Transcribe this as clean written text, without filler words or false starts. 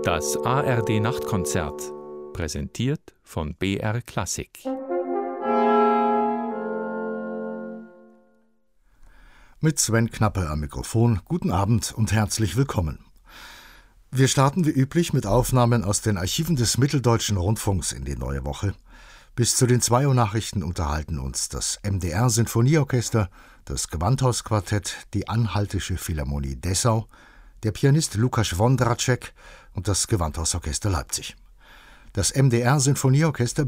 Das ARD Nachtkonzert, präsentiert von BR Klassik. Mit Sven Knappe am Mikrofon. Guten Abend und herzlich willkommen. Wir starten wie üblich mit Aufnahmen aus den Archiven des Mitteldeutschen Rundfunks in die neue Woche. Bis zu den 2 Uhr Nachrichten unterhalten uns das MDR-Sinfonieorchester, das Gewandhausquartett, die Anhaltische Philharmonie Dessau, der Pianist Lukas Wondracek und das Gewandhausorchester Leipzig. Das MDR-Sinfonieorchester